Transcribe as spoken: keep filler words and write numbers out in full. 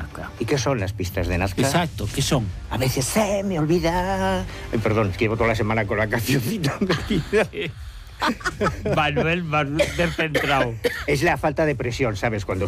Nazca. ¿Y qué son las pistas de Nazca? Exacto, ¿qué son? A veces se me olvida... Ay, perdón, es que llevo toda la semana con la cancioncita metida. Manuel, Manuel descentrado. Es la falta de presión, ¿sabes? Cuando